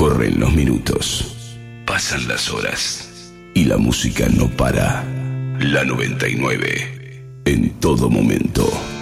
Corren los minutos, pasan las horas y la música no para. La 99, en todo momento.